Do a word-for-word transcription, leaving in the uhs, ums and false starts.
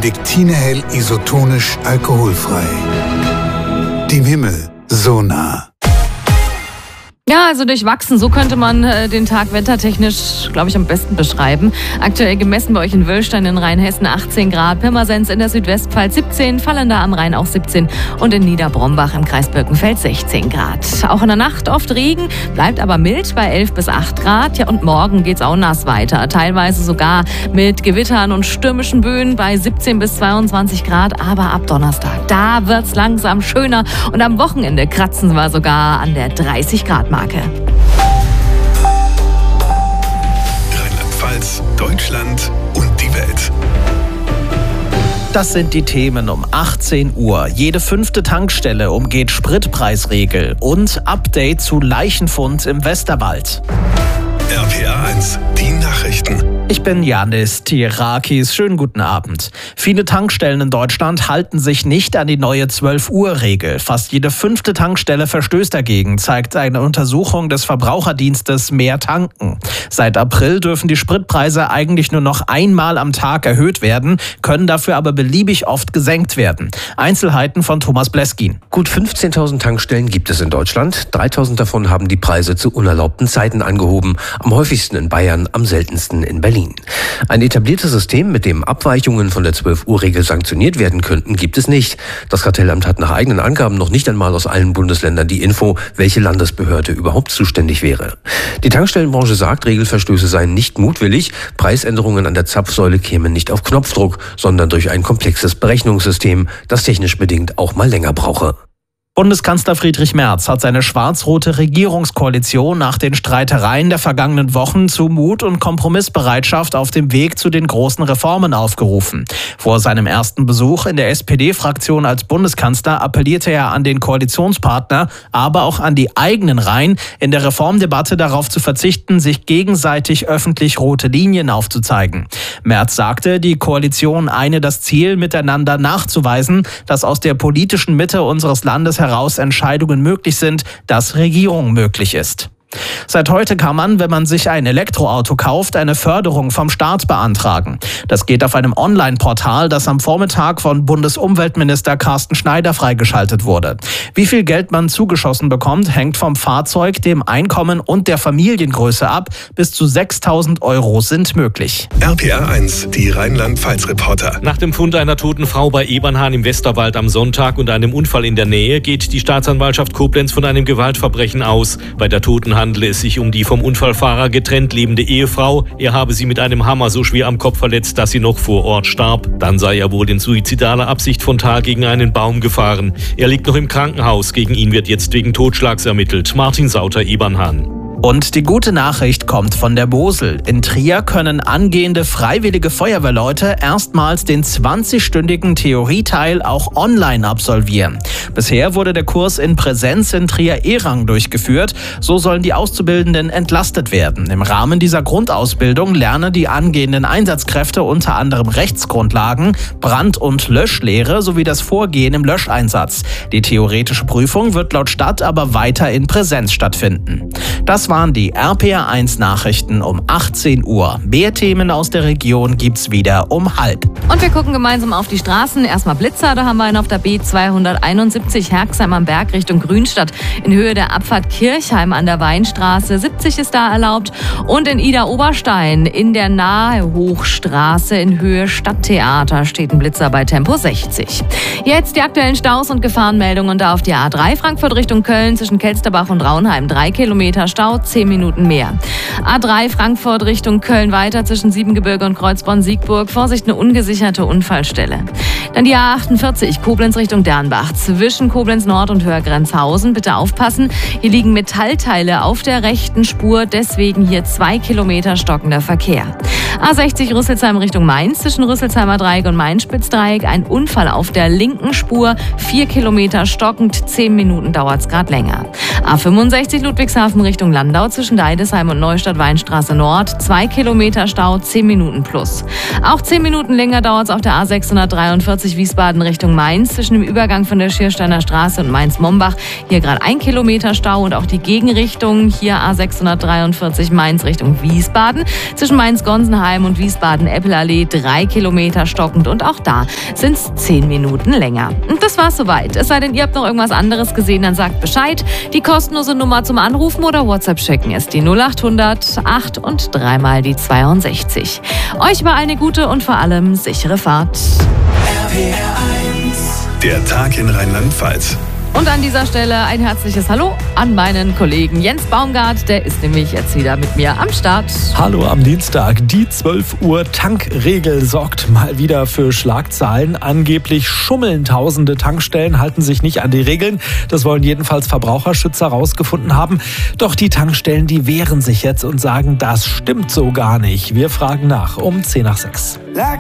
Benediktine Hell isotonisch alkoholfrei. Dem Himmel so nah. Ja, also durchwachsen, so könnte man äh, den Tag wettertechnisch, glaube ich, am besten beschreiben. Aktuell gemessen bei euch in Wöllstein in Rheinhessen achtzehn Grad, Pirmasens in der Südwestpfalz siebzehn, Vallenda am Rhein auch siebzehn und in Niederbrombach im Kreis Birkenfeld sechzehn Grad. Auch in der Nacht oft Regen, bleibt aber mild bei elf bis acht Grad. Ja, und morgen geht's auch nass weiter, teilweise sogar mit Gewittern und stürmischen Böen bei siebzehn bis zweiundzwanzig Grad. Aber ab Donnerstag, da wird's langsam schöner und am Wochenende kratzen wir sogar an der dreißig Grad Marke. Rheinland-Pfalz, Deutschland und die Welt. Das sind die Themen um achtzehn Uhr. Jede fünfte Tankstelle umgeht Spritpreisregel und Update zu Leichenfund im Westerwald. R P R eins, die Nachrichten. Ich bin Janis Tirakis. Schönen guten Abend. Viele Tankstellen in Deutschland halten sich nicht an die neue zwölf Uhr Regel. Fast jede fünfte Tankstelle verstößt dagegen, zeigt eine Untersuchung des Verbraucherdienstes Mehr Tanken. Seit April dürfen die Spritpreise eigentlich nur noch einmal am Tag erhöht werden, können dafür aber beliebig oft gesenkt werden. Einzelheiten von Thomas Bleskin. Gut fünfzehntausend Tankstellen gibt es in Deutschland. dreitausend davon haben die Preise zu unerlaubten Zeiten angehoben. Am häufigsten in Bayern, am seltensten in Berlin. Ein etabliertes System, mit dem Abweichungen von der zwölf Uhr Regel sanktioniert werden könnten, gibt es nicht. Das Kartellamt hat nach eigenen Angaben noch nicht einmal aus allen Bundesländern die Info, welche Landesbehörde überhaupt zuständig wäre. Die Tankstellenbranche sagt, Regelverstöße seien nicht mutwillig. Preisänderungen an der Zapfsäule kämen nicht auf Knopfdruck, sondern durch ein komplexes Berechnungssystem, das technisch bedingt auch mal länger brauche. Bundeskanzler Friedrich Merz hat seine schwarz-rote Regierungskoalition nach den Streitereien der vergangenen Wochen zu Mut und Kompromissbereitschaft auf dem Weg zu den großen Reformen aufgerufen. Vor seinem ersten Besuch in der S P D-Fraktion als Bundeskanzler appellierte er an den Koalitionspartner, aber auch an die eigenen Reihen, in der Reformdebatte darauf zu verzichten, sich gegenseitig öffentlich rote Linien aufzuzeigen. Merz sagte, die Koalition eine das Ziel, miteinander nachzuweisen, dass aus der politischen Mitte unseres Landes heraus Entscheidungen möglich sind, dass Regierung möglich ist. Seit heute kann man, wenn man sich ein Elektroauto kauft, eine Förderung vom Staat beantragen. Das geht auf einem Online-Portal, das am Vormittag von Bundesumweltminister Carsten Schneider freigeschaltet wurde. Wie viel Geld man zugeschossen bekommt, hängt vom Fahrzeug, dem Einkommen und der Familiengröße ab. Bis zu sechstausend Euro sind möglich. R P R eins, die Rheinland-Pfalz-Reporter. Nach dem Fund einer toten Frau bei Ebernhahn im Westerwald am Sonntag und einem Unfall in der Nähe geht die Staatsanwaltschaft Koblenz von einem Gewaltverbrechen aus. Bei der Toten handele es sich um die vom Unfallfahrer getrennt lebende Ehefrau. Er habe sie mit einem Hammer so schwer am Kopf verletzt, dass sie noch vor Ort starb. Dann sei er wohl in suizidaler Absicht frontal gegen einen Baum gefahren. Er liegt noch im Krankenhaus. Gegen ihn wird jetzt wegen Totschlags ermittelt. Martin Sauter, Ebernhahn. Und die gute Nachricht kommt von der Mosel. In Trier können angehende freiwillige Feuerwehrleute erstmals den zwanzigstündigen Theorieteil auch online absolvieren. Bisher wurde der Kurs in Präsenz in Trier-Erang durchgeführt. So sollen die Auszubildenden entlastet werden. Im Rahmen dieser Grundausbildung lernen die angehenden Einsatzkräfte unter anderem Rechtsgrundlagen, Brand- und Löschlehre sowie das Vorgehen im Löscheinsatz. Die theoretische Prüfung wird laut Stadt aber weiter in Präsenz stattfinden. Das waren die R P R eins Nachrichten um achtzehn Uhr. Mehr Themen aus der Region gibt's wieder um halb. Und wir gucken gemeinsam auf die Straßen. Erstmal Blitzer, da haben wir einen auf der B zweihunderteinundsiebzig Herxheim am Berg Richtung Grünstadt in Höhe der Abfahrt Kirchheim an der Weinstraße. siebzig ist da erlaubt. Und in Ida-Oberstein in der Nahe-Hochstraße in Höhe Stadttheater steht ein Blitzer bei Tempo sechzig. Jetzt die aktuellen Staus und Gefahrenmeldungen da auf die A drei Frankfurt Richtung Köln zwischen Kelsterbach und Raunheim. Drei Kilometer Stau, zehn Minuten mehr. A drei Frankfurt Richtung Köln weiter zwischen Siebengebirge und Kreuzborn-Siegburg. Vorsicht, eine ungesicherte Unfallstelle. Dann die A achtundvierzig Koblenz Richtung Dernbach zwischen Koblenz Nord und Höhergrenzhausen. Bitte aufpassen, hier liegen Metallteile auf der rechten Spur, deswegen hier zwei Kilometer stockender Verkehr. A sechzig Rüsselsheim Richtung Mainz zwischen Rüsselsheimer Dreieck und Mainz-Spitzdreieck. Ein Unfall auf der linken Spur, vier Kilometer stockend, zehn Minuten dauert es gerade länger. A fünfundsechzig Ludwigshafen Richtung Landau zwischen Deidesheim und Neustadt-Weinstraße Nord. Zwei Kilometer Stau, zehn Minuten plus. Auch zehn Minuten länger dauert es auf der A sechshundertdreiundvierzig vierzig Wiesbaden Richtung Mainz zwischen dem Übergang von der Schiersteiner Straße und Mainz-Mombach. Hier gerade ein Kilometer Stau und auch die Gegenrichtung. Hier A sechshundertdreiundvierzig Mainz Richtung Wiesbaden. Zwischen Mainz-Gonsenheim und Wiesbaden-Eppelallee drei Kilometer stockend und auch da sind es zehn Minuten länger. Und das war's soweit. Es sei denn, ihr habt noch irgendwas anderes gesehen, dann sagt Bescheid. Die kostenlose Nummer zum Anrufen oder WhatsApp schicken ist die null acht hundert acht und dreimal die zweiundsechzig. Euch war eine gute und vor allem sichere Fahrt. R P R eins. Der Tag in Rheinland-Pfalz. Und an dieser Stelle ein herzliches Hallo an meinen Kollegen Jens Baumgart. Der ist nämlich jetzt wieder mit mir am Start. Hallo am Dienstag. Die zwölf Uhr Tankregel sorgt mal wieder für Schlagzeilen. Angeblich schummeln tausende Tankstellen, halten sich nicht an die Regeln. Das wollen jedenfalls Verbraucherschützer rausgefunden haben. Doch die Tankstellen, die wehren sich jetzt und sagen, das stimmt so gar nicht. Wir fragen nach um zehn nach sechs.